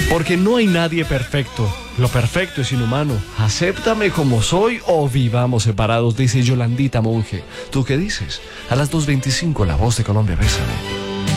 Porque no hay nadie perfecto. Lo perfecto es inhumano. Acéptame como soy o vivamos separados, dice Yolandita Monge. ¿Tú qué dices? A las 2:25, La Voz de Colombia, bésame.